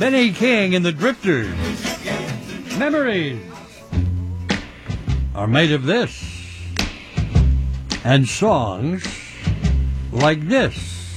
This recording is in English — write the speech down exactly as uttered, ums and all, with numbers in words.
Benny King and the Drifters. Memories are made of this. And songs like this.